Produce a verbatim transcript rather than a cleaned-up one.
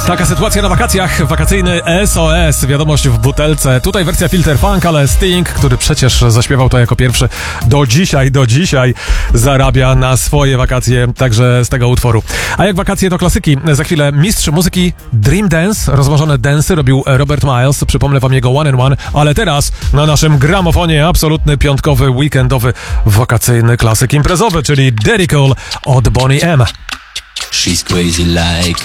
Taka sytuacja na wakacjach, wakacyjny S O S, wiadomość w butelce. Tutaj wersja Filter Funk, ale Sting, który przecież zaśpiewał to jako pierwszy, do dzisiaj, do dzisiaj zarabia na swoje wakacje, także z tego utworu. A jak wakacje to klasyki. Za chwilę mistrz muzyki Dream Dance, rozłożone densy robił Robert Miles, przypomnę wam jego One and One, ale teraz na naszym gramofonie absolutny piątkowy, weekendowy, wakacyjny klasyk imprezowy, czyli Daddy Cool od Boney M. She's crazy like